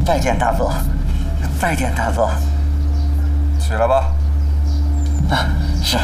拜见大佐，拜见大佐。 起来吧。 啊，是。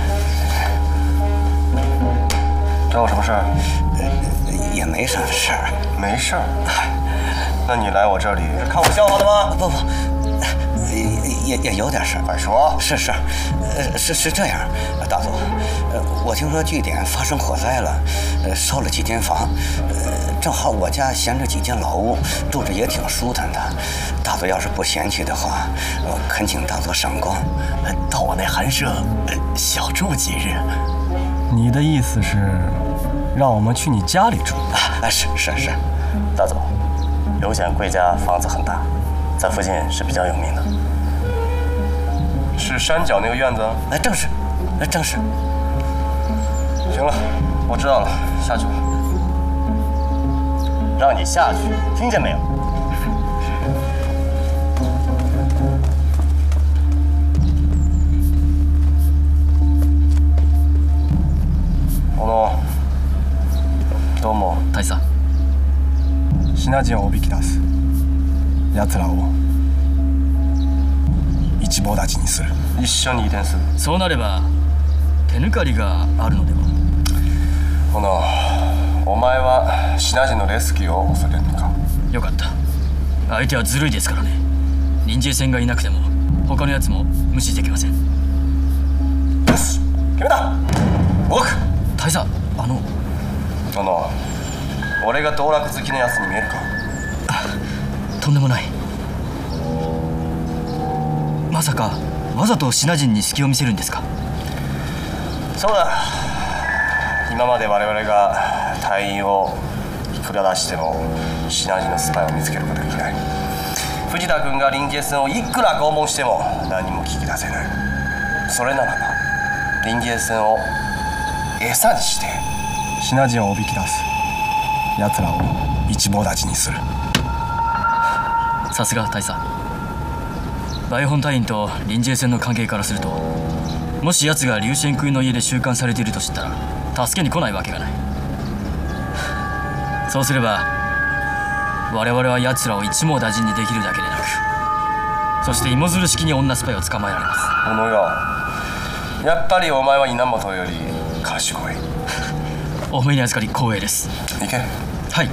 找我什么事儿？ 也没什么事儿。 没事儿。那你来我这里是看我笑话的吗？ 不，也有点事儿。 快说。 是，是这样，大佐，我听说据点发生火灾了，烧了几间房，正好我家闲着几间老屋，住着也挺舒坦的。大佐要是不嫌弃的话，恳请大佐赏光，到我那寒舍小住几日。 你的意思是，让我们去你家里住？ 是。 大佐，刘显贵家房子很大，在附近是比较有名的。 是山脚那个院子？ 正是。 行了，我知道了，下去吧。 让你下去，听见没有？ 小野、どうも。 大佐、シナ人をおびき出す。奴らを一網打尽にする。 一緒に移転する。 そうなれば手抜かりがあるのでは。 小野、お前はシナ人のレスキューを恐れるのか？ よかった。相手はずるいですからね。臨時戦がいなくても他のやつも無視できません。 よし、決めた。動く。 大佐、 小野、俺が道楽好きなやつに見えるか？ とんでもない。まさかわざとシナ人に隙を見せるんですか？ そうだ。今まで我々が隊員をいくら出してもシナ人のスパイを見つけることができない。藤田君が臨時戦をいくら拷問しても何も聞き出せない。それならば臨時戦を餌にしてシナ人をおびき出す。奴らを一網打尽にする。さすが大佐。バイホン隊員と臨時戦の関係からすると、もし奴がリュウシェン君の家で収監されていると知ったら助けに来ないわけがない。そうすれば我々は奴らを一網打尽にできるだけでなく、そして芋づる式に女スパイを捕まえられます。 小野よ、やっぱりお前は稲本より賢い。 お目に預かり光栄です。 行け。 はい。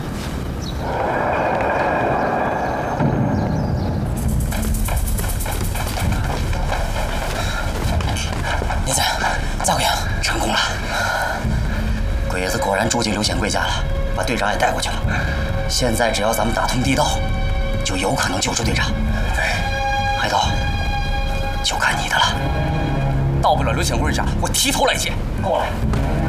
聂子，咋个样？成功了。鬼子果然住进刘显贵家了，把队长也带过去了。现在只要咱们打通地道，就有可能救出队长。 对， 海盗，就看你的了。 到不了刘显贵家，我提头来见。 过来。